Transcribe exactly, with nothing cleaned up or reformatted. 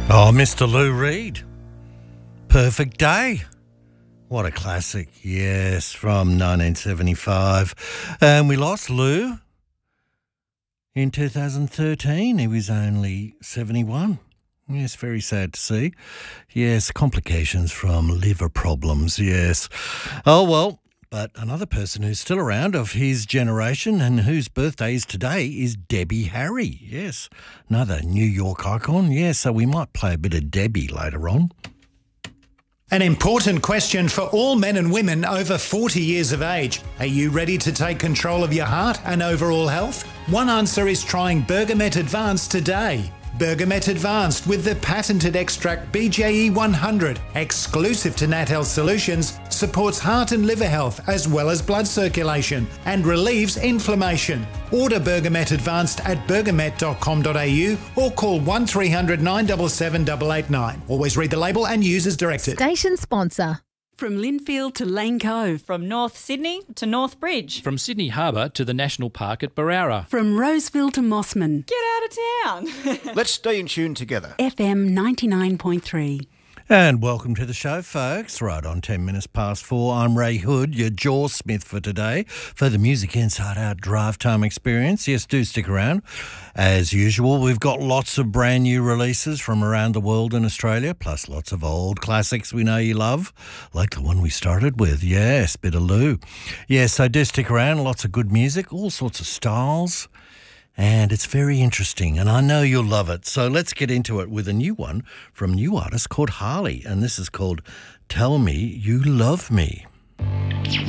Oh, Mister Lou Reed. Perfect Day. What a classic. Yes, from nineteen seventy-five. And we lost Lou in two thousand thirteen. He was only seventy-one. Yes, very sad to see. Yes, complications from liver problems, yes. Oh, well, but another person who's still around of his generation and whose birthday is today is Debbie Harry. Yes, another New York icon. Yes, so we might play a bit of Debbie later on. An important question for all men and women over forty years of age. Are you ready to take control of your heart and overall health? One answer is trying Bergamet Advanced today. Bergamet Advanced with the patented extract B J E one hundred, exclusive to Nat Health Solutions, supports heart and liver health as well as blood circulation and relieves inflammation. Order Bergamet Advanced at bergamet dot com dot a u or call one three hundred nine seven seven eight eight nine. Always read the label and use as directed. Station sponsor. From Linfield to Lane Cove. From North Sydney to North Bridge. From Sydney Harbour to the National Park at Barara. From Roseville to Mossman. Get out of town. Let's stay in tune together. F M ninety-nine point three. And welcome to the show, folks. Right on ten minutes past four, I'm Ray Hood, your Jaw Smith for today, for the Music Inside Out Drive Time Experience. Yes, do stick around. As usual, we've got lots of brand new releases from around the world and Australia, plus lots of old classics we know you love, like the one we started with. Yes, bit of Lou. Yes, so do stick around. Lots of good music, all sorts of styles. And it's very interesting, and I know you'll love it. So let's get into it with a new one from a new artist called Harley, and this is called Tell Me You Love Me.